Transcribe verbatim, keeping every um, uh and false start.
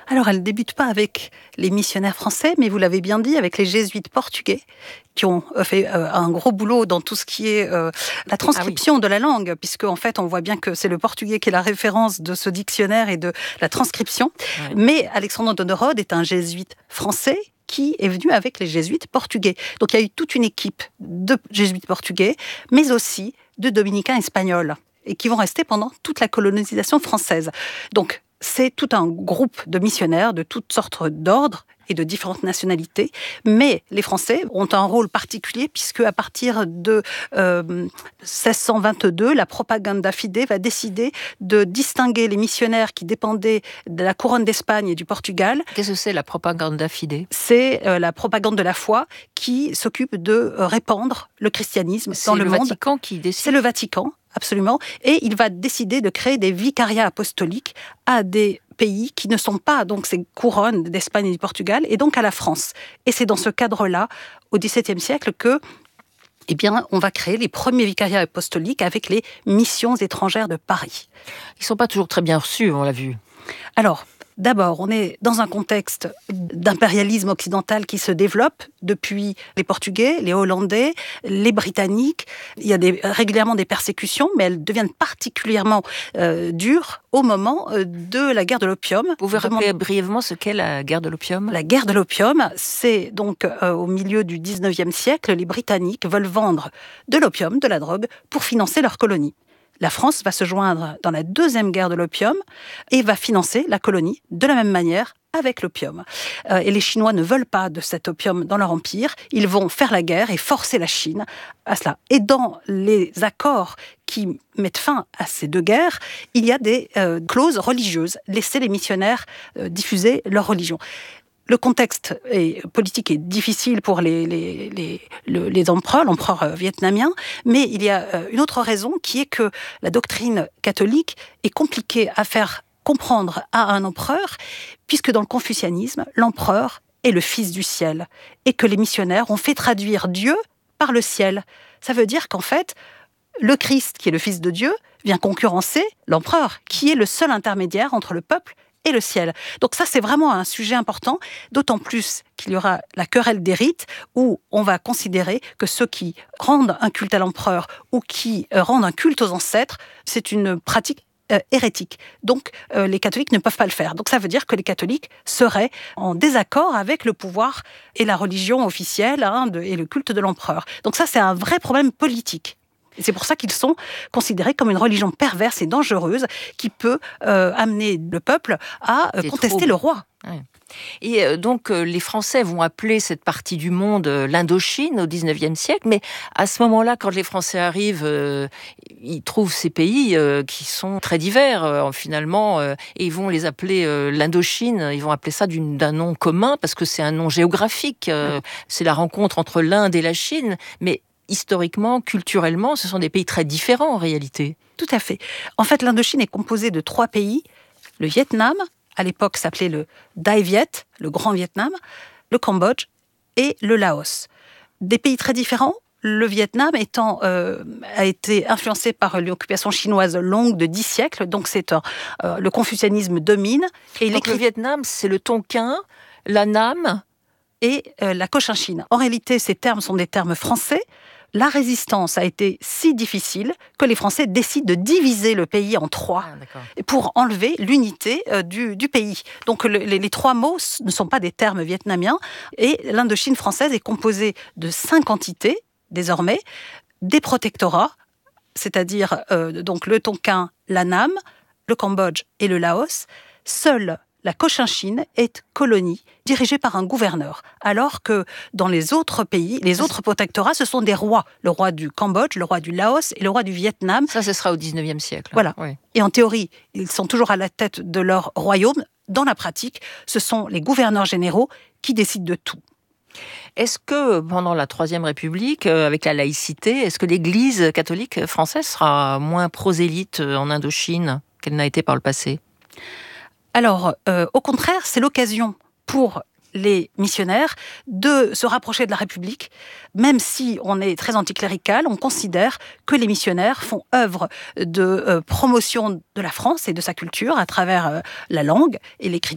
Alors, elle ne débute pas avec les missionnaires français, mais vous l'avez bien dit, avec les jésuites portugais, qui ont fait euh, un gros boulot dans tout ce qui est euh, la transcription ah oui. de la langue, puisque en fait, on voit bien que c'est le portugais qui est la référence de ce dictionnaire et de la transcription. Ouais. Mais Alexandre de Rhodes est un jésuite français qui est venu avec les jésuites portugais. Donc, il y a eu toute une équipe de jésuites portugais, mais aussi de dominicains espagnols, et qui vont rester pendant toute la colonisation française. Donc, c'est tout un groupe de missionnaires de toutes sortes d'ordres et de différentes nationalités. Mais les Français ont un rôle particulier puisque à partir de euh, seize cent vingt-deux, la Propaganda Fide va décider de distinguer les missionnaires qui dépendaient de la couronne d'Espagne et du Portugal. Qu'est-ce que c'est la Propaganda Fide ? C'est euh, la propagande de la foi qui s'occupe de euh, répandre le christianisme c'est dans le, le monde. C'est le Vatican qui décide ? C'est le Vatican. Absolument. Et il va décider de créer des vicariats apostoliques à des pays qui ne sont pas donc ces couronnes d'Espagne et du Portugal, et donc à la France. Et c'est dans ce cadre-là, au XVIIe siècle, que eh bien, on va créer les premiers vicariats apostoliques avec les missions étrangères de Paris. Ils ne sont pas toujours très bien reçus, on l'a vu. Alors, d'abord, on est dans un contexte d'impérialisme occidental qui se développe depuis les Portugais, les Hollandais, les Britanniques. Il y a des, régulièrement des persécutions, mais elles deviennent particulièrement euh, dures au moment euh, de la guerre de l'opium. Vous pouvez rappeler brièvement ce qu'est la guerre de l'opium ? La guerre de l'opium, c'est donc euh, au milieu du dix-neuvième siècle, les Britanniques veulent vendre de l'opium, de la drogue, pour financer leur colonie. La France va se joindre dans la deuxième guerre de l'opium et va financer la colonie de la même manière avec l'opium. Euh, et les Chinois ne veulent pas de cet opium dans leur empire. Ils vont faire la guerre et forcer la Chine à cela. Et dans les accords qui mettent fin à ces deux guerres, il y a des euh, clauses religieuses. Laisser les missionnaires euh, diffuser leur religion. Le contexte est, politique est difficile pour les, les, les, les, les empereurs, l'empereur vietnamien, mais il y a une autre raison qui est que la doctrine catholique est compliquée à faire comprendre à un empereur, puisque dans le confucianisme, l'empereur est le fils du ciel, et que les missionnaires ont fait traduire Dieu par le ciel. Ça veut dire qu'en fait, le Christ, qui est le fils de Dieu, vient concurrencer l'empereur, qui est le seul intermédiaire entre le peuple et le ciel. Donc ça, c'est vraiment un sujet important, d'autant plus qu'il y aura la querelle des rites, où on va considérer que ceux qui rendent un culte à l'empereur ou qui rendent un culte aux ancêtres, c'est une pratique euh, hérétique. Donc euh, les catholiques ne peuvent pas le faire. Donc ça veut dire que les catholiques seraient en désaccord avec le pouvoir et la religion officielle hein, de, et le culte de l'empereur. Donc ça, c'est un vrai problème politique. Et c'est pour ça qu'ils sont considérés comme une religion perverse et dangereuse qui peut euh, amener le peuple à euh, contester le roi. Ouais. Et euh, donc, euh, les Français vont appeler cette partie du monde euh, l'Indochine au dix-neuvième siècle, mais à ce moment-là, quand les Français arrivent, euh, ils trouvent ces pays euh, qui sont très divers, euh, finalement, euh, et ils vont les appeler euh, l'Indochine, ils vont appeler ça d'une, d'un nom commun, parce que c'est un nom géographique, euh, c'est la rencontre entre l'Inde et la Chine, mais historiquement, culturellement, ce sont des pays très différents en réalité. Tout à fait. En fait, l'Indochine est composée de trois pays. Le Vietnam, à l'époque s'appelait le Dai Viet, le Grand Vietnam, le Cambodge et le Laos. Des pays très différents. Le Vietnam étant, euh, a été influencé par l'occupation chinoise longue de dix siècles, donc c'est un, euh, le confucianisme domine. Et donc le Vietnam, c'est le Tonkin, la Nam et euh, la Cochinchine. En réalité, ces termes sont des termes français. La résistance a été si difficile que les Français décident de diviser le pays en trois ah, pour enlever l'unité euh, du, du pays. Donc le, les, les trois mots ne sont pas des termes vietnamiens et l'Indochine française est composée de cinq entités désormais, des protectorats, c'est-à-dire euh, donc le Tonkin, la Nam, le Cambodge et le Laos. Seule la Cochinchine est colonie dirigée par un gouverneur, alors que dans les autres pays, les autres protectorats, ce sont des rois. Le roi du Cambodge, le roi du Laos et le roi du Vietnam. Ça, ce sera au dix-neuvième siècle. Voilà. Oui. Et en théorie, ils sont toujours à la tête de leur royaume. Dans la pratique, ce sont les gouverneurs généraux qui décident de tout. Est-ce que pendant la Troisième République, avec la laïcité, est-ce que l'Église catholique française sera moins prosélyte en Indochine qu'elle n'a été par le passé ? Alors, euh, au contraire, c'est l'occasion pour les missionnaires de se rapprocher de la République. Même si on est très anticlérical, on considère que les missionnaires font œuvre de euh, promotion de la France et de sa culture à travers euh, la langue et l'écriture.